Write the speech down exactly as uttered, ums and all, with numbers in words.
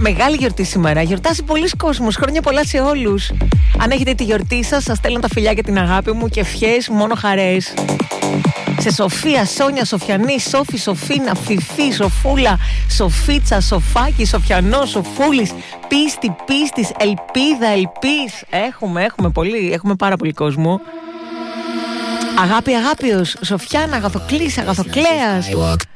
Μεγάλη γιορτή σήμερα. Γιορτάζει πολλοί κόσμος. Χρόνια πολλά σε όλους. Αν έχετε τη γιορτή σας, σας στέλνω τα φιλιά και την αγάπη μου και ευχές μόνο χαρές. Σε Σοφία, Σόνια, Σοφιανή, Σόφη, Σοφίνα, Φιφί, Σοφούλα, Σοφίτσα, Σοφάκη, Σοφιανό, Σοφούλης, Πίστη, Πίστης, Ελπίδα, Ελπίς. Έχουμε, έχουμε πολύ, έχουμε πάρα πολύ κόσμο. Αγάπη, Αγάπιος, Σοφιάνα, Αγαθοκλής, Αγαθοκλέας.